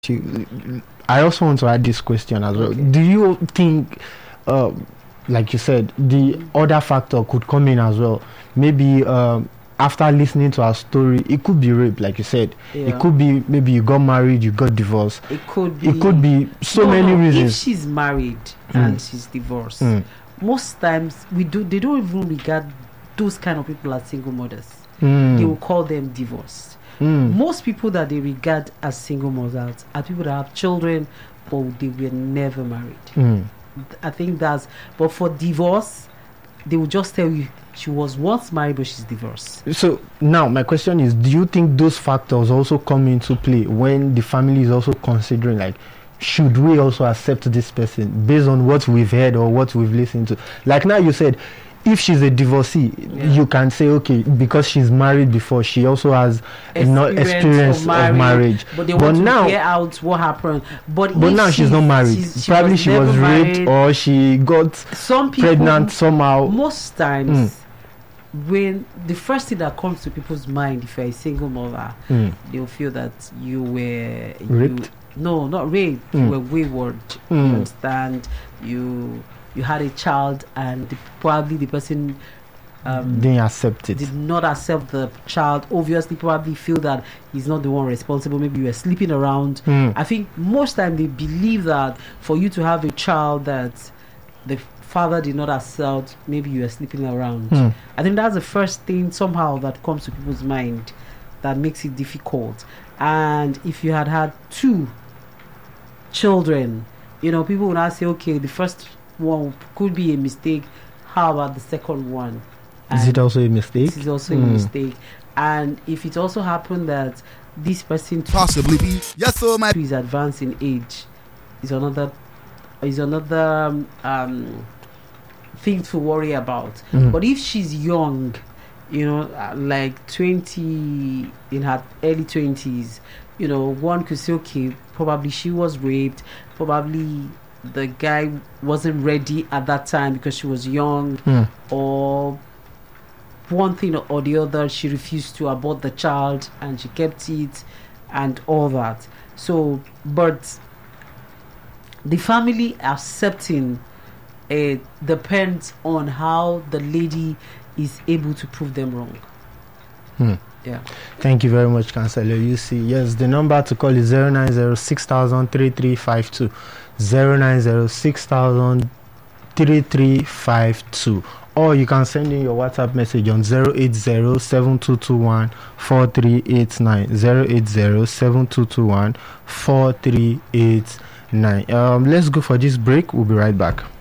I also want to add this question as well. Okay. Do you think, like you said, the other factor could come in as well? Maybe after listening to our story, it could be rape, like you said. Yeah. It could be maybe you got married, you got divorced. It could be. It could be so many If reasons. she's married and she's divorced, most times they don't even regard those kind of people as single mothers. They will call them divorced. Most people that they regard as single mothers are people that have children, but they were never married. I think that's. But for divorce, they will just tell you she was once married, but she's divorced. So now my question is, do you think those factors also come into play when the family is also considering, like, should we also accept this person based on what we've heard or what we've listened to? Like now you said, if she's a divorcee, you can say, okay, because she's married before, she also has experience of marriage. But they want to hear out what happened. But now she's not married. Probably she was raped or she got pregnant somehow. Most times, when the first thing that comes to people's mind, if you're a single mother, they'll feel that you were raped. No, not raped. You were wayward. You understand? You had a child, and probably the person didn't accept it. Did not accept the child. Obviously, probably feel that he's not the one responsible. Maybe you were sleeping around. I think most time they believe that for you to have a child that the father did not accept, maybe you were sleeping around. I think that's the first thing somehow that comes to people's mind that makes it difficult. And if you had 2 children, people would not say, okay, the first one could be a mistake. How about the second one? Is it also a mistake? It is also a mistake. And if it also happened that this person possibly be is advanced in age, is another thing to worry about. But if she's young, like 20, in her early 20s, one could say, okay, probably she was raped, probably the guy wasn't ready at that time because she was young, or one thing or the other, she refused to abort the child and she kept it and all that. So, but the family accepting it depends on how the lady is able to prove them wrong. Yeah. Thank you very much, Councillor. You see, yes, the number to call is 09060003352. 09060003352. Or you can send in your WhatsApp message on 08072214389. 08072214389. Let's go for this break. We'll be right back.